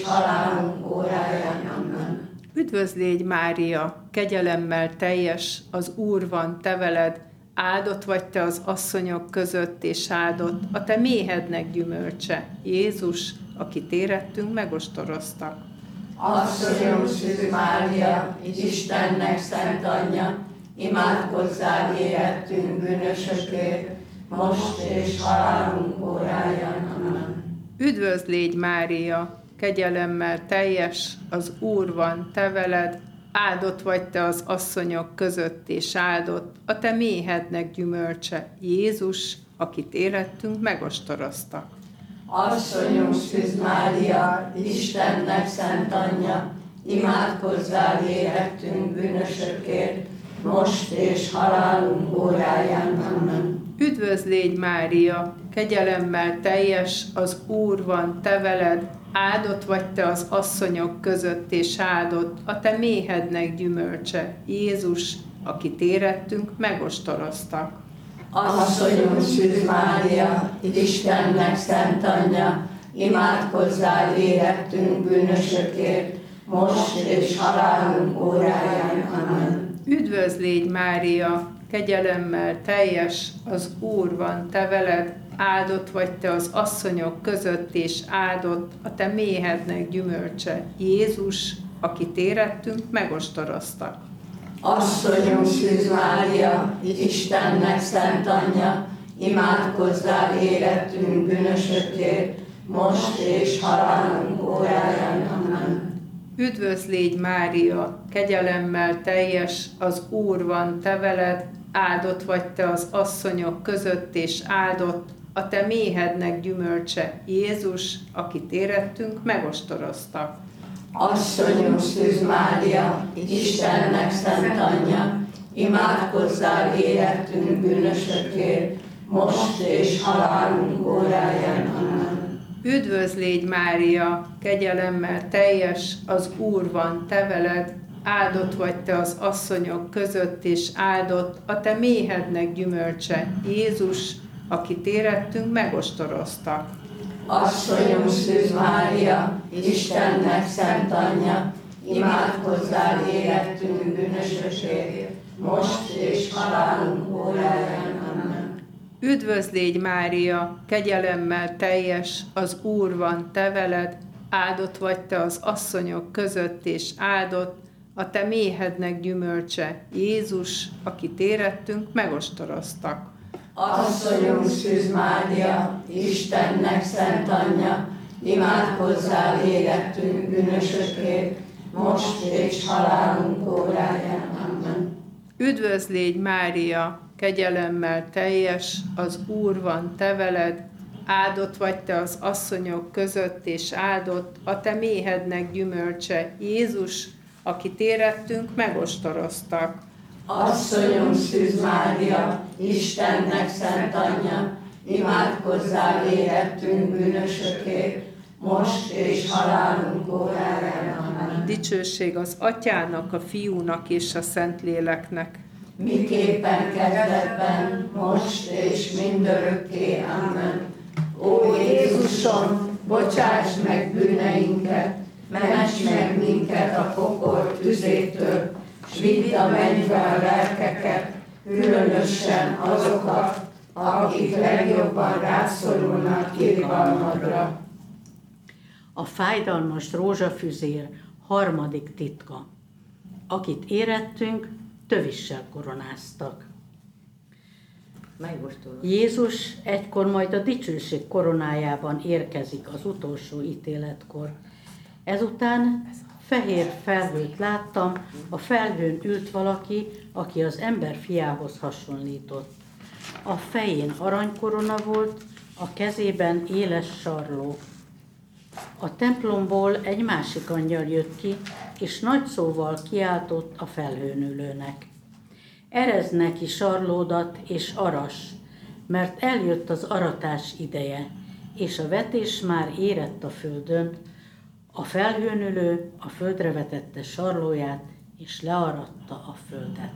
és halálunk óráján. Amen. Üdvözl légy, Mária, kegyelemmel teljes, az Úr van te veled, áldott vagy te az asszonyok között, és áldott a te méhednek gyümölcse, Jézus, akit érettünk, megostoroztak. Asszonyom Szűz Mária, Istennek szent anyja, imádkozzál érettünk bűnösökért, most és halálunk óráján. Amen. Üdvözl légy, Mária, kegyelemmel teljes, az Úr van te veled, áldott vagy te az asszonyok között, és áldott a te méhednek gyümölcse, Jézus, akit érettünk, megostoroztak. Asszonyom Szűz Mária, Istennek szent anyja, imádkozzál érettünk bűnösökért, most és halálunk óráján. Amen. Üdvözl légy, Mária, kegyelemmel teljes, az Úr van te veled, áldott vagy te az asszonyok között, és áldott a te méhednek gyümölcse, Jézus, akit érettünk, megostoroztak. Asszonyom Szűz Mária, Istennek szent anyja, imádkozzál érettünk bűnösökért, most és halálunk óráján. Amen. Üdvözl légy, Mária, kegyelemmel teljes, az Úr van te veled, áldott vagy te az asszonyok között, és áldott a te méhednek gyümölcse, Jézus, akit érettünk, megostoroztak. Asszonyom Szűz Mária, Istennek szent anyja, imádkozzál érettünk bűnösökért, most és halálunk óráján. Amen. Üdvözl légy, Mária, kegyelemmel teljes, az Úr van te veled, áldott vagy te az asszonyok között, és áldott a te méhednek gyümölcse, Jézus, akit érettünk, megostoroztak. Asszonyom Szűz Mária, Istennek szent anyja, imádkozzál érettünk bűnösökért, most és halálunk óráján. Amen. Üdvözl légy, Mária, kegyelemmel teljes, az Úr van te veled, áldott vagy te az asszonyok között, és áldott a te méhednek gyümölcse, Jézus, akit érettünk, megostoroztak. Asszonyom Szűz Mária, Istennek szent anyja, imádkozzál érettünk bűnösökért, most és halálunk óráján. Amen. Üdvözl légy, Mária, kegyelemmel teljes, az Úr van te veled, áldott vagy te az asszonyok között, és áldott a te méhednek gyümölcse, Jézus, akit érettünk, megostoroztak. Asszonyom Szűz Mária, Istennek szent anyja, imádkozzál érettünk bűnösökért, most és halálunk óráján. Amen. Üdvözl légy, Mária, kegyelemmel teljes, az Úr van te veled, áldott vagy te az asszonyok között, és áldott a te méhednek gyümölcse, Jézus, akit érettünk, megostoroztak. Asszonyom Szűz Mária, Istennek szent anyja, imádkozzál érettünk bűnösökért, most és halálunk óráján. Amen. Dicsőség az Atyának, a Fiúnak és a Szentléleknek. Miképpen kezdetben, most és mindörökké. Amen. Ó Jézusom, bocsáss meg bűneinket, ments meg minket a pokol tüzétől, s vidd a mennybe a lelkeket, különösen azokat, akik legjobban rászorulnak irgalmadra. A fájdalmas rózsafüzér harmadik titka. Akit érettünk, tövissel koronáztak. Jézus egykor majd a dicsőség koronájában érkezik az utolsó ítéletkor. Ezután fehér felhőt láttam, a felhőn ült valaki, aki az ember fiához hasonlított. A fején aranykorona volt, a kezében éles sarló. A templomból egy másik angyal jött ki, és nagy szóval kiáltott a felhőn ülőnek. Erezd neki sarlódat és aras, mert eljött az aratás ideje, és a vetés már érett a földön. A felhőn ülő a földre vetette sarlóját, és learatta a földet.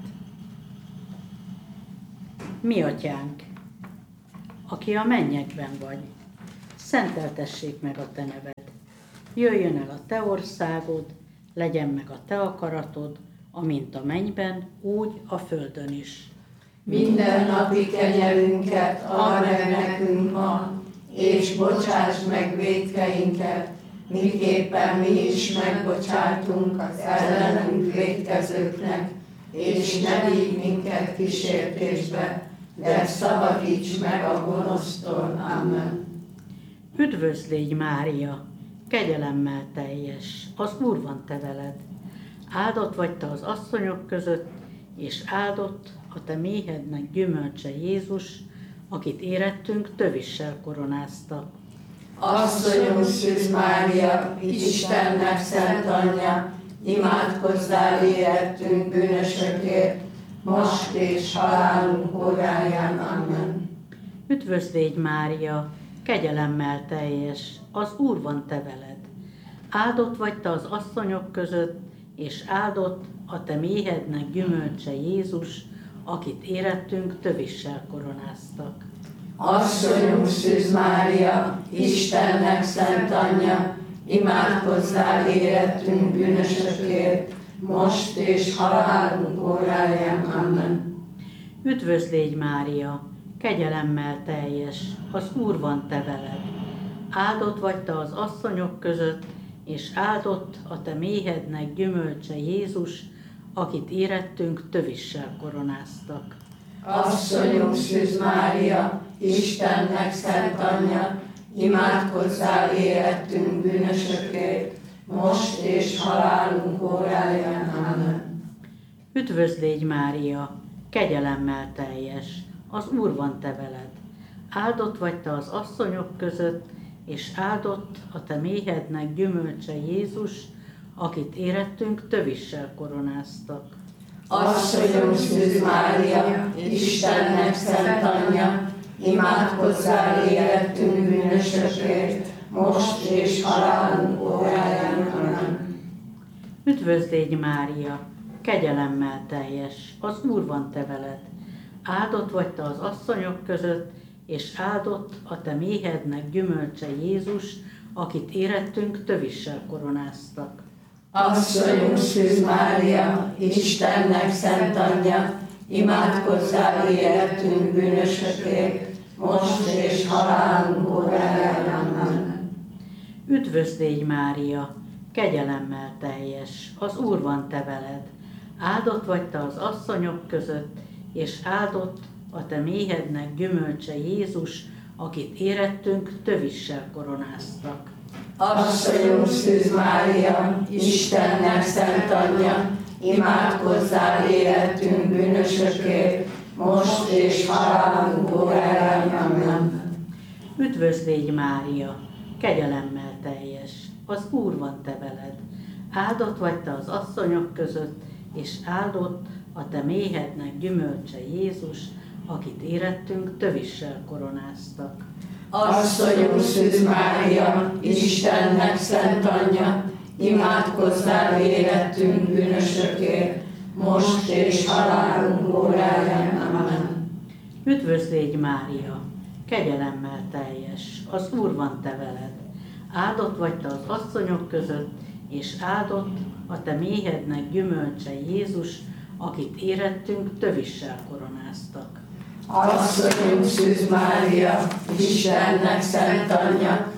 Mi atyánk, aki a mennyekben vagy, szenteltessék meg a te neved. jöjjön el a te országod, legyen meg a te akaratod, amint a mennyben, úgy a földön is. Mindennapi kenyerünket add meg nekünk ma, és bocsásd meg vétkeinket, miképpen mi is megbocsátunk az ellenünk vétkezőknek, és ne vigy minket kísértésbe, de szabadíts meg a gonosztól. Amen. Üdvözlégy Mária, kegyelemmel teljes, az Úr van te veled. Áldott vagy te az asszonyok között, és áldott a te méhednek gyümölcse Jézus, akit érettünk tövissel koronáztak. Asszonyunk Szűz Mária, Istennek szent anyja, imádkozzál érettünk bűnösökért, most és halálunk óráján. Amen. Üdvözlégy Mária, kegyelemmel teljes, az Úr van te veled. Áldott vagy te az asszonyok között, és áldott a te méhednek gyümölcse Jézus, akit érettünk tövissel koronáztak. Asszonyunk Szűz Mária, Istennek szent anyja, imádkozzál érettünk bűnösökért, most és halálunk óráján. Amen. Üdvözlégy Mária, kegyelemmel teljes, az Úr van te veled. Áldott vagy te az asszonyok között, és áldott a te méhednek gyümölcse Jézus, akit érettünk tövissel koronáztak. Asszonyunk Szűz Mária, Istennek szent anyja, imádkozzál érettünk bűnösökért, most és halálunk óráján. Amen. Üdvözlégy Mária, kegyelemmel teljes, az Úr van te veled. Áldott vagy te az asszonyok között, és áldott a te méhednek gyümölcse Jézus, akit érettünk tövissel koronáztak. Asszonyunk Szűz Mária, Istennek szent anyja, imádkozzál érettünk bűnösökért, most és halálunk óráján. Amen. Üdvözlégy Mária, kegyelemmel teljes, az Úr van te veled. Áldott vagy te az asszonyok között, és áldott a te méhednek gyümölcse Jézus, akit érettünk tövissel koronáztak. Asszonyunk Szűz Mária, Istennek szent anyja, imádkozzál érettünk bűnösökért, most és halálunk óráján. Amen. Üdvözlégy Mária, kegyelemmel teljes, az Úr van te veled. Áldott vagy te az asszonyok között, és áldott a te méhednek gyümölcse Jézus, akit érettünk tövissel koronáztak. Asszonyunk Szűz Mária, Istennek szent anyja, imádkozzál érettünk bűnösökért, most és halálunk óráján. Amen. Üdvözlégy Mária, kegyelemmel teljes, az Úr van te veled. Áldott vagy te az asszonyok között, és áldott a te méhednek gyümölcse Jézus, akit érettünk tövissel koronáztak. Asszonyunk Szűz Mária, Istennek szent anyja, imádkozzál érettünk bűnösökért, most és halálunk óráján. Amen. Üdvözlégy Mária, kegyelemmel teljes, az Úr van te veled. Áldott vagy te az asszonyok között, és áldott a te méhednek gyümölcse Jézus, akit érettünk tövissel koronáztak. Asszonyunk Szűz Mária, Istennek szent anyja,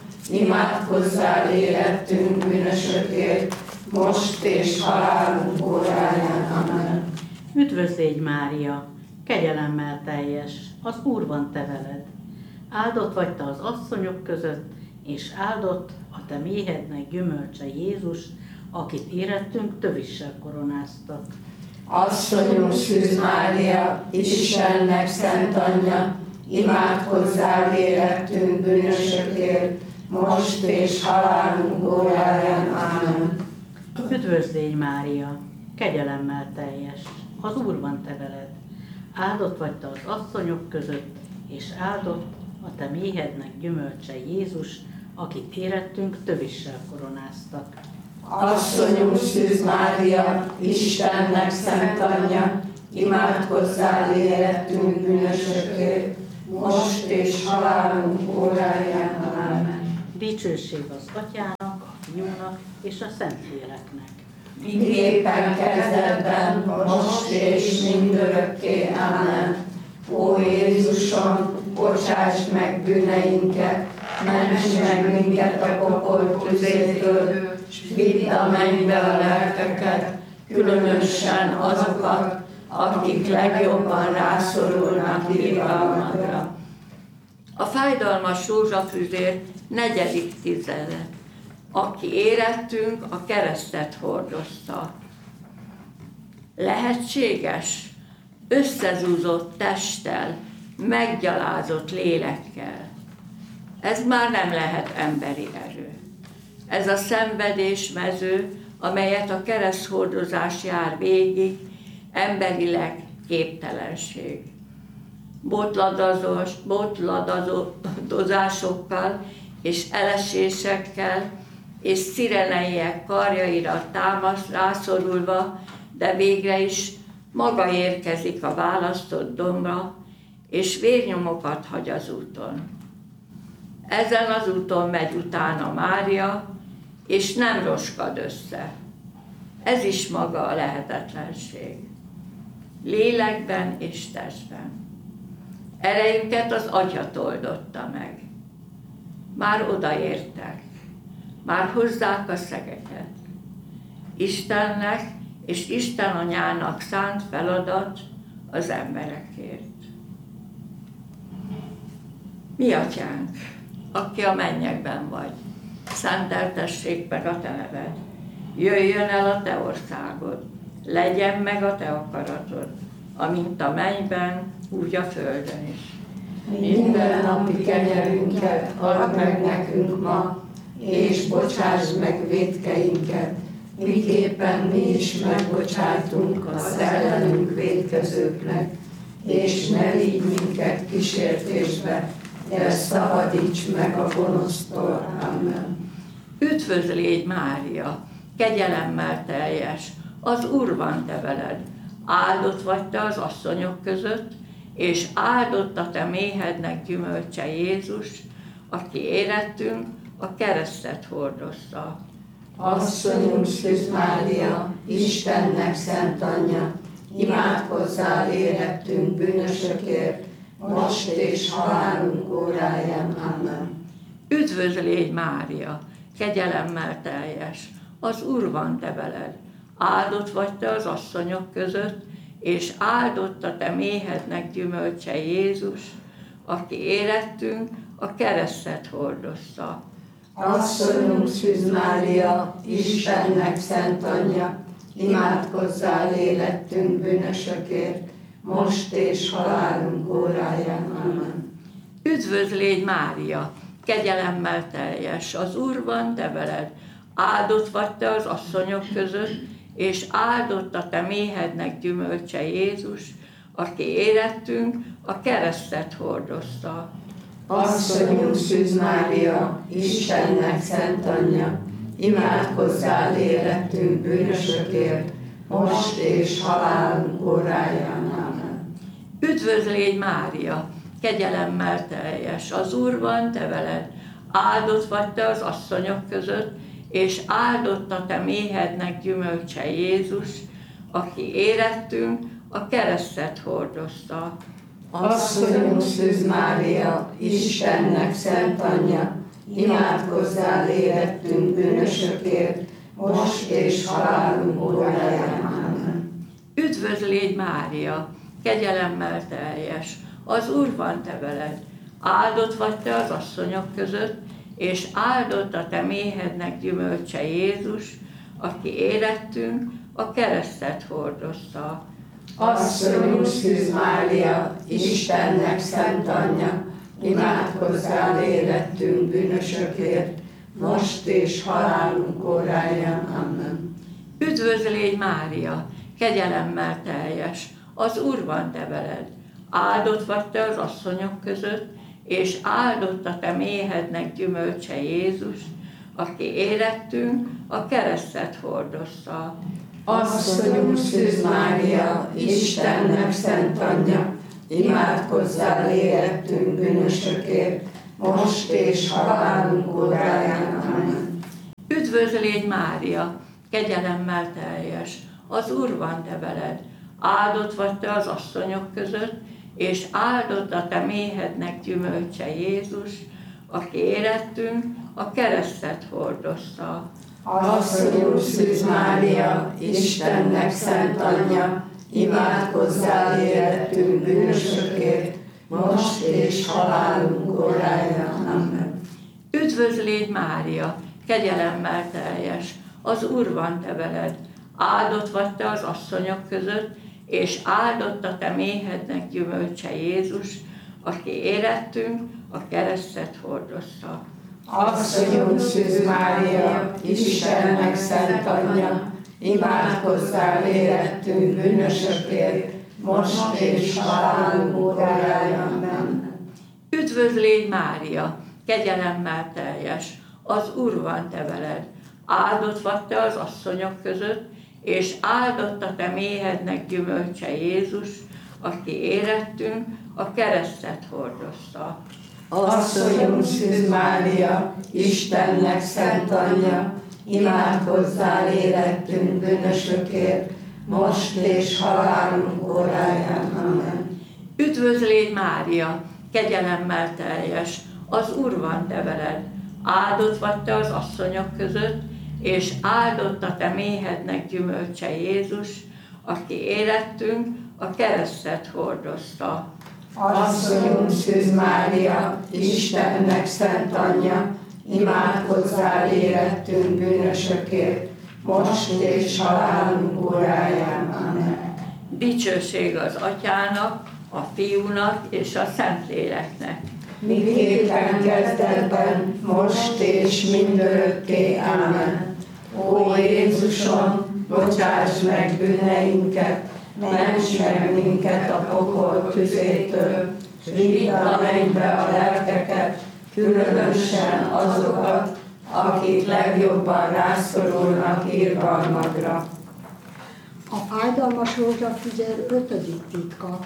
imádkozzál érettünk bűnösökért, most és halálunk óráján. Amen. Üdvözlégy Mária, kegyelemmel teljes, az Úr van te veled. Áldott vagy te az asszonyok között, és áldott a te méhednek gyümölcse Jézus, akit érettünk tövissel koronáztak. Asszonyunk Szűz Mária, Istennek szent anyja, imádkozzál érettünk bűnösökért, most és halálunk óráján. Amen. Üdvözlégy Mária, kegyelemmel teljes, az Úr van te veled. Áldott vagy te az asszonyok között, és áldott a te méhednek gyümölcse Jézus, akit érettünk tövissel koronáztak. Asszonyunk Szűz Mária, Istennek szent anyja, imádkozzál érettünk bűnösökért, most és halálunk óráján. Amen. Dicsőség az Atyának, a Fiúnak és a Szentléleknek. Miképpen kezdetben, most és mindörökké. Amen. Ó Jézusom, bocsásd meg bűneinket, ments meg minket a pokol tüzétől, s vidd a mennybe a lelkeket, különösen azokat, akik legjobban rászorulnak irgalmadra. A fájdalmas rózsafüzér 4. tizede. Aki érettünk, a keresztet hordozta. Lehetséges, összezúzott testtel, meggyalázott lélekkel. Ez már nem lehet emberi erő. Ez a szenvedésmező, amelyet a kereszthordozás jár végig, emberileg képtelenség. Botladadozásokkal és elesésekkel és szireneiek karjaira támasz rászorulva, de végre is maga érkezik a választott dombra, és vérnyomokat hagy az úton. Ezen az úton megy utána Mária, és nem roskad össze. Ez is maga a lehetetlenség. Lélekben és testben. Erejüket az Atya toldotta meg. Már odaértek, már hozzák a szegeket. Istennek és Isten Anyának szánt feladat az emberekért. Mi Atyánk, aki a mennyekben vagy, szenteltessék meg a te neved. Jöjjön el a te országod, legyen meg a te akaratod, amint a mennyben, úgy a földön is. Minden napi kenyerünket add meg nekünk ma, és bocsásd meg vétkeinket, miképpen mi is megbocsájtunk az ellenünk vétkezőknek, és ne vigy minket kísértésbe, de szabadíts meg a gonosztól. Amen. Üdvözl légy, Mária, kegyelemmel teljes, az Úr van te veled, áldott vagy te az asszonyok között, és áldott a te méhednek gyümölcse Jézus, aki érettünk, a keresztet hordozta. Asszonyunk Szűz Mária, Istennek szent anyja, imádkozzál érettünk bűnösökért, most és halálunk óráján. Amen. Üdvözl légy, Mária, kegyelemmel teljes, az Úr van te veled, áldott vagy te az asszonyok között, és áldott a te méhednek gyümölcse Jézus, aki érettünk, a keresztet hordozta. Asszonyunk Szűz Mária, Istennek szent anyja, imádkozzál érettünk bűnösökért, most és halálunk óráján. Amen. Üdvözl légy, Mária, kegyelemmel teljes, az Úr van te veled, áldott vagy te az asszonyok között, és áldott a te méhednek gyümölcse Jézus, aki érettünk, a keresztet hordozta. Asszonyunk Szűz Mária, Istennek szent anyja, imádkozzál érettünk bűnösökért, most és halálunk óráján. Amen. Üdvözl légy, Mária, kegyelemmel teljes, az Úr van te veled, áldott vagy te az asszonyok között, és áldott a te méhednek gyümölcse Jézus, aki érettünk, a keresztet hordozta. Asszonyunk Szűz Mária, Istennek szent anyja, imádkozzál érettünk bűnösökért, most és halálunk óráján. Amen. Üdvözl légy, Mária, kegyelemmel teljes, az Úr van te veled, áldott vagy te az asszonyok között, és áldott a te méhednek gyümölcse Jézus, aki érettünk, a keresztet hordozta. Asszonyunk Szűz Mária, Istennek szent anyja, imádkozzál érettünk bűnösökért, most és halálunk óráján. Amen. Üdvözl légy, Mária, kegyelemmel teljes, az Úr van te veled, áldott vagy te az asszonyok között, és áldott a te méhednek gyümölcse Jézus, aki érettünk, a keresztet hordozta. Asszonyunk Szűz Mária, Istennek szent anyja, imádkozzál érettünk bűnösökért, most és halálunk óráján. Amen. Üdvözl légy Mária, kegyelemmel teljes, az Úr van te veled, áldott vagy te az asszonyok között, és áldott a te méhednek gyümölcse Jézus, aki érettünk, a keresztet hordozta. Asszonyunk Szűz Mária, Istennek szent anyja, imádkozzál érettünk bűnösökért, most és halálunk óráján. Amen. Üdvözl légy Mária, kegyelemmel teljes, az Úr van te veled, áldott vagy te az asszonyok között, és áldott a te méhednek gyümölcse Jézus, aki érettünk, a keresztet hordozta. Asszonyunk Szűz Mária, Istennek szent anyja, imádkozzál érettünk bűnösökért, most és halálunk óráján. Amen. Üdvözl légy Mária, kegyelemmel teljes, az Úr van te veled, áldott vagy te az asszonyok között, és áldott a te méhednek gyümölcse Jézus, aki érettünk, a keresztet hordozta. Asszonyunk Szűz Mária, Istennek szent anyja, imádkozzál érettünk bűnösökért, most és halálunk óráján. Amen. Üdvözl légy Mária, kegyelemmel teljes, az Úr van te veled, áldott vagy te az asszonyok között, és áldott a te méhednek gyümölcse Jézus, aki érettünk, a keresztet hordozta. Asszonyunk Szűz Mária, Istennek szent anyja, imádkozzál érettünk bűnösökért, most és halálunk óráján. Amen. Dicsőség az Atyának, a Fiúnak és a Szentléleknek. Miképpen kezdetben, most és mindörökké. Amen. Ó Jézusom, bocsáss meg bűneinket, ments meg minket a pokol tüzétől, s vidd a mennybe a lelkeket, különösen azokat, akik legjobban rászorulnak irgalmadra. A fájdalmas rózsafüzér 5. titka,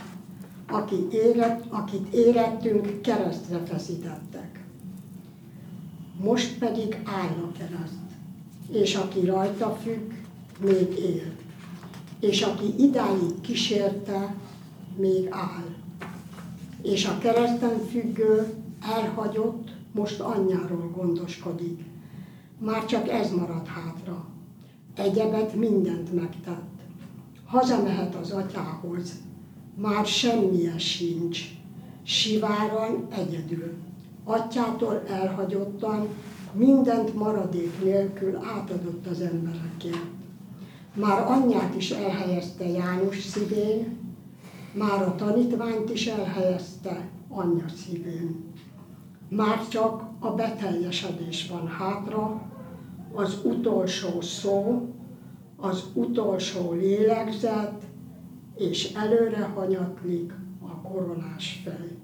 akit érettünk, keresztre feszítettek. Most pedig áll a kereszt, és aki rajta függ, még él. És aki idáig kísérte, még áll. És a kereszten függő, elhagyott, most anyjáról gondoskodik. Már csak ez marad hátra. Egyebet mindent megtett. Hazamehet az atyához. Már semmije sincs. Siváran egyedül. Atyától elhagyottan, mindent maradék nélkül átadott az emberekért. Már anyját is elhelyezte János szívén, már a tanítványt is elhelyezte anyja szívén. Már csak a beteljesedés van hátra, az utolsó szó, az utolsó lélegzet, és előre hanyatlik a koronás fej.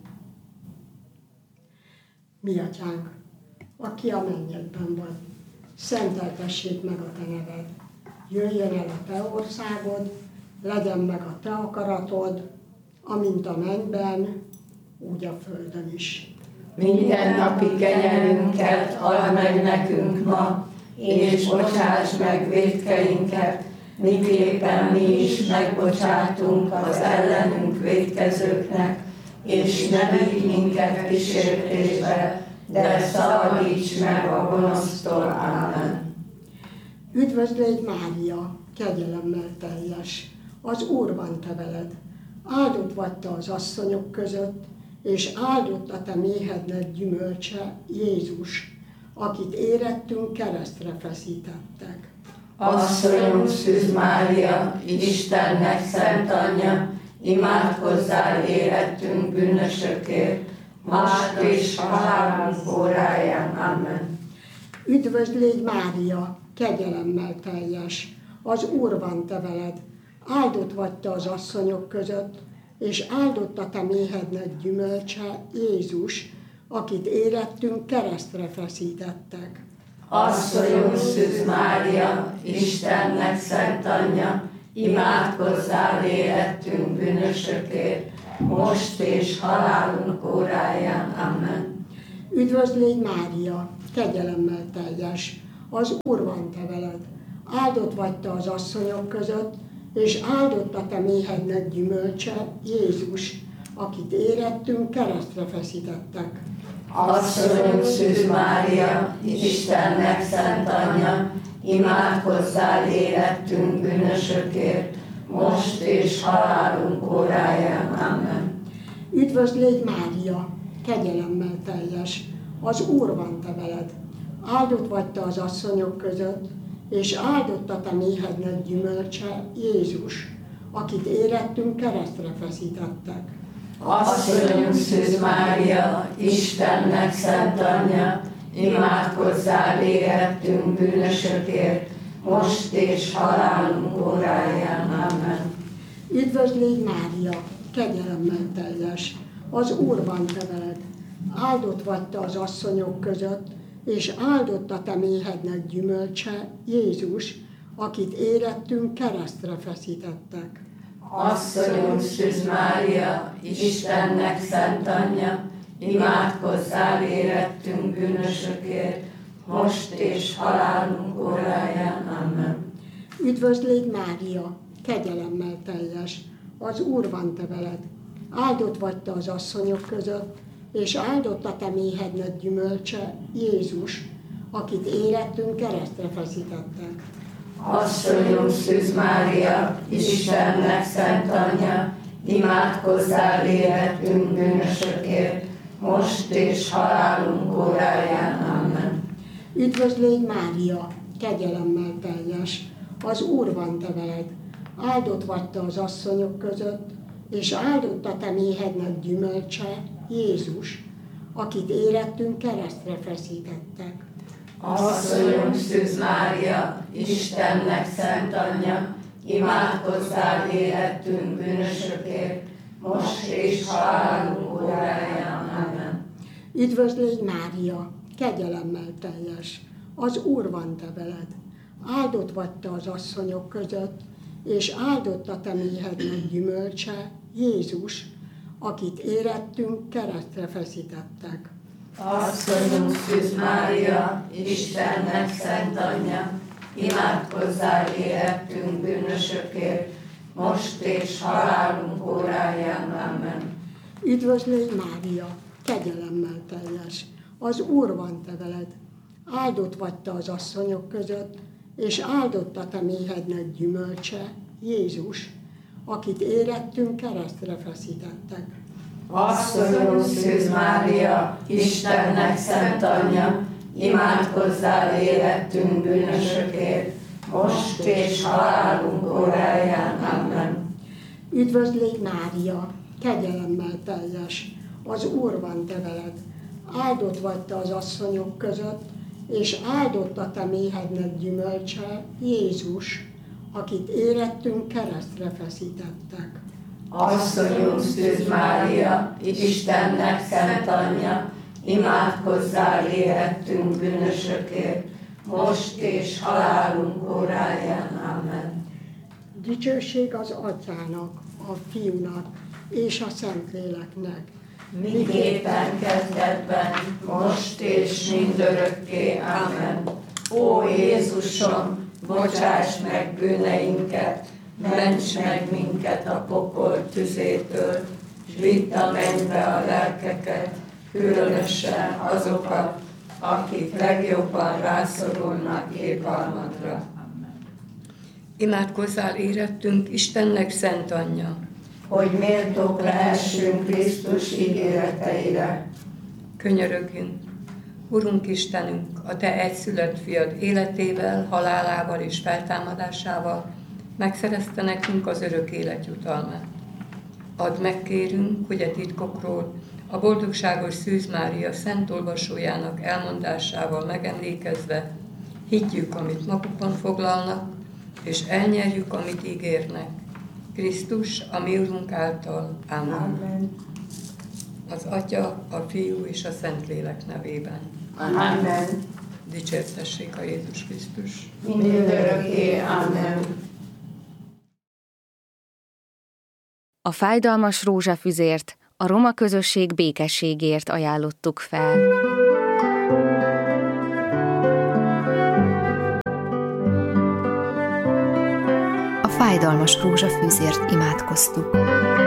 Mi atyánk, aki a mennyekben vagy, szenteltessék meg a te neved. Jöjjön el a te országod, legyen meg a te akaratod, amint a mennyben, úgy a földön is. Mindennapi kenyerünket add meg nekünk ma, és bocsáss meg vétkeinket, miképpen mi is megbocsátunk az ellenünk vétkezőknek, és ne vigy minket kísértésbe, de szabadíts meg a gonosztól. Amen. Üdvözl légy Mária, kegyelemmel teljes, az Úr van te veled, áldott vagy te az asszonyok között, és áldott a te méhednek gyümölcse, Jézus, akit érettünk, keresztre feszítettek. Asszonyunk Szűz Mária, Istennek szent anyja, imádkozzál érettünk bűnösökért, most és halálunk óráján. Amen. Üdvözl légy Mária, kegyelemmel teljes, az Úr van te veled, áldott vagy te az asszonyok között, és áldott a te méhednek gyümölcse, Jézus, akit érettünk, keresztre feszítettek. Asszonyunk Szűz Mária, Istennek szent anyja, imádkozzál érettünk bűnösökért, most és halálunk óráján. Amen. Üdvözl légy Mária, kegyelemmel teljes, az Úr van te veled. Áldott vagy te az asszonyok között, és áldott a te méhednek gyümölcse, Jézus, akit érettünk, keresztre feszítettek. Asszonyunk Szűz Mária, Istennek szent anyja, imádkozzál érettünk bűnösökért, most és halálunk óráján. Amen. Üdvözl légy Mária, kegyelemmel teljes, az Úr van te veled. Áldott vagy te az asszonyok között, és áldott a te méhednek gyümölcse, Jézus, akit érettünk, keresztre feszítettek. Asszonyunk Szűz Mária, Istennek szent anyja, imádkozzál érettünk bűnösökért, most és halálunk óráján. Amen. Üdvözl légy Mária, kegyelemmel teljes, az Úr van te veled. Áldott vagy te az asszonyok között, és áldott a te méhednek gyümölcse, Jézus, akit érettünk, keresztre feszítettek. Asszonyunk Szűz Mária, Istennek szent anyja, imádkozzál érettünk bűnösökért, most és halálunk óráján. Amen. Üdvözl légy Mária, kegyelemmel teljes, az Úr van te veled. Áldott vagy te az asszonyok között, és áldott a te méhednek gyümölcse, Jézus, akit érettünk, keresztre feszítettek. Asszonyunk Szűz Mária, Istennek szent anyja, imádkozzál érettünk bűnösökért, most és halálunk óráján. Amen. Üdvözl légy Mária, kegyelemmel teljes, az Úr van te veled. Áldott vagy te az asszonyok között, és áldott a te méhednek gyümölcse, Jézus, akit érettünk, keresztre feszítettek. Asszonyunk Szűz Mária, Istennek szent anyja, imádkozzál érettünk bűnösökért, most és halálunk óráján. Amen. Üdvözl légy Mária, kegyelemmel teljes, az Úr van te veled. Áldott vagy te az asszonyok között, és áldott a te méhednek gyümölcse, Jézus, akit érettünk, keresztre feszítettek. Asszonyunk Szűz Mária, Istennek szent anyja, imádkozzál érettünk bűnösökért, most és halálunk óráján. Amen. Üdvözl légy Mária, kegyelemmel teljes, az Úr van te veled. Áldott vagy te az asszonyok között, és áldott a te méhednek gyümölcse, Jézus, akit érettünk, keresztre feszítettek. Asszonyunk Szűz Mária, Istennek szent anyja, imádkozzál érettünk bűnösökért, most és halálunk óráján. Amen. Üdvözl légy Mária, kegyelemmel teljes, az Úr van te veled. Áldott vagy te az asszonyok között, és áldott a te méhednek gyümölcse, Jézus, akit érettünk, keresztre feszítettek. Asszonyunk Szűz Mária, Istennek szent anyja, imádkozzál érettünk bűnösökért, most és halálunk óráján. Amen. Dicsőség az Atyának, a Fiúnak és a Szentléleknek. Miképpen kezdetben, most és mindörökké. Amen. Ó Jézusom, bocsáss meg bűneinket, ments meg minket a pokol tüzétől, s vidd a mennybe a lelkeket, különösen azokat, akik legjobban rászorulnak irgalmadra. Imádkozzál érettünk, Istennek szent anyja, hogy méltók lehessünk Krisztus ígéreteire. Könyörögjünk, Urunk Istenünk, a Te egyszülött fiad életével, halálával és feltámadásával megszerezte nekünk az örök élet jutalmát. Add meg, kérünk, hogy a titkokról a boldogságos Szűz Mária szent olvasójának elmondásával megemlékezve higgyük, amit magukban foglalnak, és elnyerjük, amit ígérnek. Krisztus, a mi Urunk által. Amen. Amen. Az Atya, a Fiú és a Szentlélek nevében. Amen. Dicsértessék a Jézus Krisztus. Mindörökké. Amen. A fájdalmas rózsafüzért, a roma közösség békességért ajánlottuk fel. fájdalmas rózsafűzért imádkoztuk.